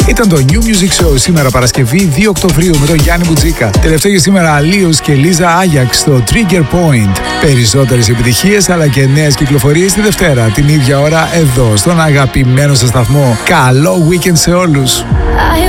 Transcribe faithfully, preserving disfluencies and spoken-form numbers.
Ήταν το New Music Show σήμερα Παρασκευή δύο Οκτωβρίου με τον Γιάννη Μπουτζίκα. Τελευταίο για σήμερα Αλίους και Λίζα Άγιαξ στο Trigger Point. Περισσότερες επιτυχίες αλλά και νέες κυκλοφορίες τη Δευτέρα την ίδια ώρα εδώ στον αγαπημένο σας σταθμό. Καλό weekend σε όλους!